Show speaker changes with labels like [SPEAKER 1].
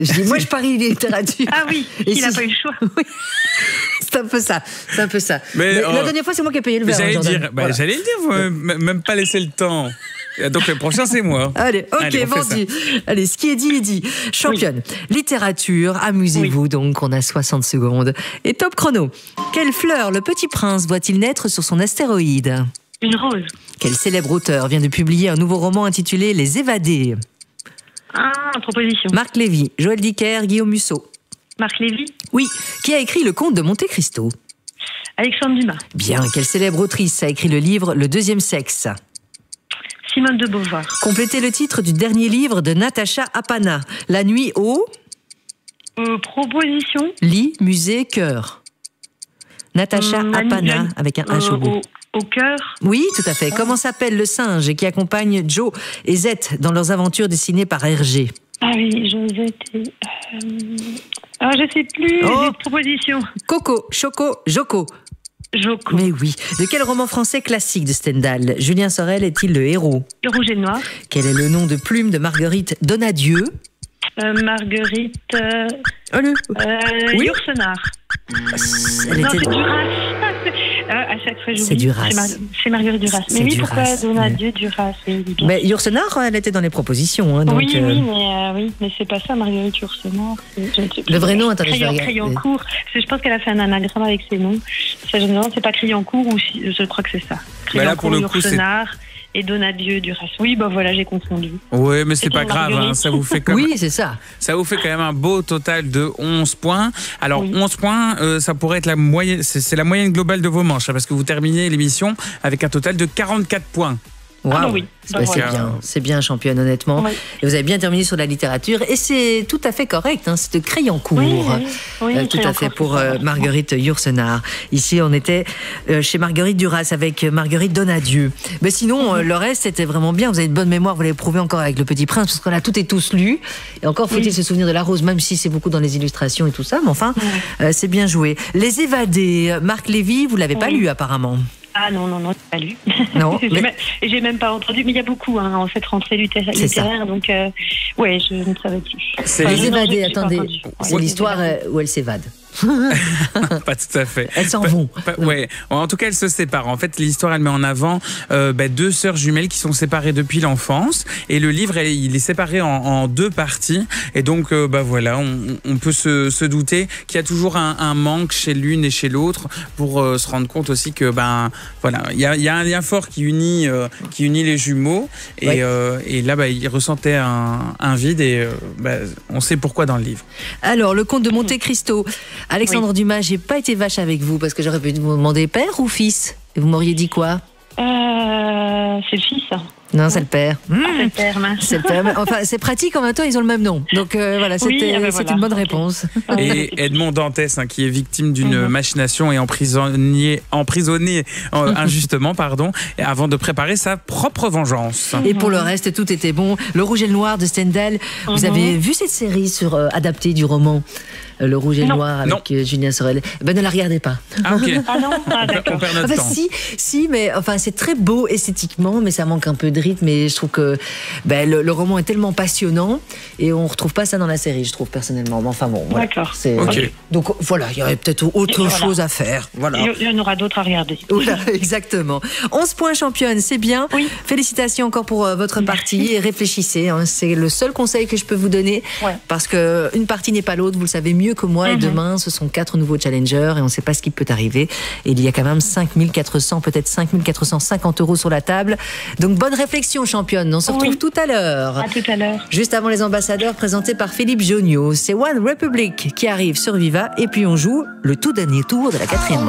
[SPEAKER 1] Je dis, moi, je parie littérature.
[SPEAKER 2] Ah oui,
[SPEAKER 1] Et
[SPEAKER 2] il n'a
[SPEAKER 1] si-
[SPEAKER 2] pas eu le choix.
[SPEAKER 1] Oui. C'est un peu ça. C'est un peu ça.
[SPEAKER 3] Mais,
[SPEAKER 1] La dernière fois, c'est moi qui ai payé le verre.
[SPEAKER 3] J'allais
[SPEAKER 1] hein, Jordan.
[SPEAKER 3] dire,
[SPEAKER 1] Voilà.
[SPEAKER 3] j'allais le dire, vous même pas laissé le temps. Donc le prochain, c'est moi.
[SPEAKER 1] Allez, ok,
[SPEAKER 3] Allez, on fait
[SPEAKER 1] vendu. Allez, ce qui est dit est dit. Championne, littérature, amusez-vous donc, on a 60 secondes. Et top chrono. Quelle fleur le petit prince voit-il naître sur son astéroïde?
[SPEAKER 2] Une rose.
[SPEAKER 1] Quel célèbre auteur vient de publier un nouveau roman intitulé Les Évadés?
[SPEAKER 2] Ah, proposition.
[SPEAKER 1] Marc Lévy, Joël Dicker, Guillaume Musso.
[SPEAKER 2] Marc Lévy.
[SPEAKER 1] Oui, qui a écrit Le Comte de Monte Cristo?
[SPEAKER 2] Alexandre Dumas.
[SPEAKER 1] Bien, quelle célèbre autrice a écrit le livre Le Deuxième Sexe?
[SPEAKER 2] Simone de Beauvoir.
[SPEAKER 1] Complétez le titre du dernier livre de Natacha Apana, La nuit au
[SPEAKER 2] Proposition.
[SPEAKER 1] lit, musée, cœur. Natacha Apana, avec un H au bout.
[SPEAKER 2] Au cœur.
[SPEAKER 1] Oui, tout à fait. Comment s'appelle le singe qui accompagne Joe et Z dans leurs aventures dessinées par Hergé?
[SPEAKER 2] Ah oui, Josette. Ah, je sais plus.
[SPEAKER 1] Oh.
[SPEAKER 2] Les propositions.
[SPEAKER 1] Coco, Choco, Joko.
[SPEAKER 2] Joko.
[SPEAKER 1] Mais oui. De quel roman français classique de Stendhal Julien Sorel est-il le héros?
[SPEAKER 2] Le rouge et le noir.
[SPEAKER 1] Quel est le nom de plume de Marguerite Donadieu?
[SPEAKER 2] Marguerite.
[SPEAKER 1] Allez. Oui.
[SPEAKER 2] Yourcenar.
[SPEAKER 1] Elle
[SPEAKER 2] Non,
[SPEAKER 1] était...
[SPEAKER 2] c'est Duras. À chaque fois, j'oublie.
[SPEAKER 1] C'est Duras.
[SPEAKER 2] C'est Marguerite Duras.
[SPEAKER 1] C'est
[SPEAKER 2] Mais oui,
[SPEAKER 1] Duras.
[SPEAKER 2] pourquoi Donadieu, Duras? Oui, bien.
[SPEAKER 1] Mais Yourcenar, elle était dans les propositions. Hein, donc,
[SPEAKER 2] oui, mais c'est pas ça, Marguerite Yourcenar. Je ne sais plus.
[SPEAKER 1] Le vrai nom, attendez, je vais regarder.
[SPEAKER 2] Crayoncourt. Parce que je pense qu'elle a fait un anagramme avec ses noms. Ça, je me demande, c'est pas Crayoncourt ou je crois que c'est ça.
[SPEAKER 3] Bah là, pour le coup, c'est...
[SPEAKER 2] Yourcenar et Donadieu, Duras. Oui, bah voilà, j'ai confondu.
[SPEAKER 3] Oui, mais c'est
[SPEAKER 2] Et
[SPEAKER 3] pas
[SPEAKER 2] puis
[SPEAKER 3] grave, hein,
[SPEAKER 2] Marguerite.
[SPEAKER 3] ça vous fait comme...
[SPEAKER 1] Oui, c'est ça.
[SPEAKER 3] Ça vous fait quand même un beau total de 11 points. Alors,
[SPEAKER 2] Oui.
[SPEAKER 3] 11 points, ça pourrait être la moyenne, c'est la moyenne globale de vos manches, hein, parce que vous terminez l'émission avec un total de 44 points.
[SPEAKER 1] Waouh.
[SPEAKER 2] Ah bah oui. Bah
[SPEAKER 1] C'est
[SPEAKER 2] voilà.
[SPEAKER 1] bien, c'est bien, championne, honnêtement.
[SPEAKER 2] Oui.
[SPEAKER 1] Et vous avez bien terminé sur la littérature, et c'est tout à fait correct, hein, c'est de Crayoncourt.
[SPEAKER 2] Oui,
[SPEAKER 1] Tout à fait,
[SPEAKER 2] Crayoncourt,
[SPEAKER 1] pour
[SPEAKER 2] c'est ça.
[SPEAKER 1] Marguerite Yourcenar. Ici, on était chez Marguerite Duras avec Marguerite Donadieu. Mais sinon, le reste, c'était vraiment bien. Vous avez de bonne mémoire, vous l'avez prouvé encore avec Le Petit Prince, parce qu'on a toutes et tous lu. Et encore faut-il se souvenir de la rose, même si c'est beaucoup dans les illustrations et tout ça. Mais enfin, c'est bien joué. Les Évadés, Marc Lévy, vous l'avez pas lu apparemment.
[SPEAKER 2] Ah non, pas lu.
[SPEAKER 1] Non, mais-
[SPEAKER 2] J'ai même pas entendu, mais il y a beaucoup en cette rentrée
[SPEAKER 1] C'est ça.
[SPEAKER 2] littéraire, donc ouais, je ne savais plus.
[SPEAKER 3] C'est
[SPEAKER 1] Les
[SPEAKER 2] non,
[SPEAKER 1] Évadés,
[SPEAKER 2] j'ai pas
[SPEAKER 1] attendez,
[SPEAKER 2] entendu.
[SPEAKER 1] c'est
[SPEAKER 2] Ouais,
[SPEAKER 1] l'histoire
[SPEAKER 2] les Évadés.
[SPEAKER 1] où elles s'évadent.
[SPEAKER 3] Pas tout à fait.
[SPEAKER 1] Elles s'en vont.
[SPEAKER 3] Ouais. En tout cas, elles se séparent. En fait, l'histoire, elle met en avant deux sœurs jumelles qui sont séparées depuis l'enfance. Et le livre, il est séparé en deux parties. Et donc, voilà, on peut se douter qu'il y a toujours un manque chez l'une et chez l'autre pour se rendre compte aussi que, voilà, il y a un lien fort qui unit les jumeaux. Et, et là, ils ressentaient un vide et on sait pourquoi dans le livre.
[SPEAKER 1] Alors, le comte de Monte Cristo. Alexandre Dumas, j'ai pas été vache avec vous parce que j'aurais pu vous demander père ou fils. Et vous m'auriez dit quoi?
[SPEAKER 2] C'est le fils.
[SPEAKER 1] Non, c'est le père.
[SPEAKER 2] C'est le père, mince.
[SPEAKER 1] C'est le père. Enfin, c'est pratique, en même temps, ils ont le même nom. Donc voilà, c'était
[SPEAKER 2] voilà.
[SPEAKER 1] une bonne
[SPEAKER 2] Ok.
[SPEAKER 1] réponse.
[SPEAKER 3] Et Edmond Dantès, qui est victime d'une machination et emprisonné injustement, et avant de préparer sa propre vengeance.
[SPEAKER 1] Et pour le reste, tout était bon. Le Rouge et le Noir de Stendhal. Vous avez vu cette série adaptée du roman Le Rouge et le Noir avec Julien Sorel? Ben, ne la regardez pas.
[SPEAKER 3] Ah, ok.
[SPEAKER 2] Ah non,
[SPEAKER 3] On
[SPEAKER 2] d'accord.
[SPEAKER 3] perd notre temps.
[SPEAKER 1] Si, mais enfin, c'est très beau esthétiquement, mais ça manque un peu de rythme. Et je trouve que le roman est tellement passionnant et on retrouve pas ça dans la série, je trouve personnellement. Mais enfin bon, voilà.
[SPEAKER 2] D'accord.
[SPEAKER 3] Ok.
[SPEAKER 1] Donc voilà, il y aurait peut-être autre
[SPEAKER 2] Voilà.
[SPEAKER 1] chose à faire. Voilà.
[SPEAKER 2] Il y en aura d'autres à regarder.
[SPEAKER 1] Voilà, exactement. 11 points championne, c'est bien.
[SPEAKER 2] Oui.
[SPEAKER 1] Félicitations encore pour votre partie et réfléchissez. Hein, c'est le seul conseil que je peux vous donner
[SPEAKER 2] Ouais.
[SPEAKER 1] parce qu'une partie n'est pas l'autre, vous le savez mieux que moi. Et demain, ce sont 4 nouveaux challengers et on ne sait pas ce qui peut arriver. Et il y a quand même 5400, peut-être 5450 € sur la table. Donc bonne réflexion championne. On se retrouve tout à l'heure.
[SPEAKER 2] À tout à l'heure.
[SPEAKER 1] Juste avant les ambassadeurs présentés par Philippe Jonio. C'est One Republic qui arrive sur Viva et puis on joue le tout dernier tour de la 4e manche.